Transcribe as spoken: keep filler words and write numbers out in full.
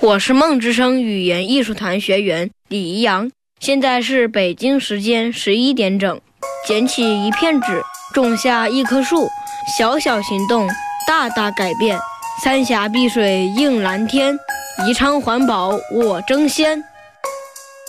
我是梦之声语言艺术团学员李怡阳，现在是北京时间十一点整。捡起一片纸，种下一棵树，小小行动，大大改变。三峡碧水映蓝天，宜昌环保我争先。